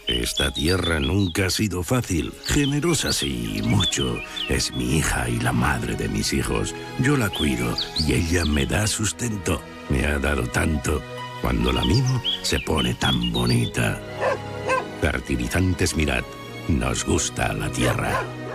Esta tierra nunca ha sido fácil. Generosa sí, mucho. Es mi hija y la madre de mis hijos. Yo la cuido y ella me da sustento. Me ha dado tanto. Cuando la mimo, se pone tan bonita. Fertilizantes Mirad. Nos gusta la tierra.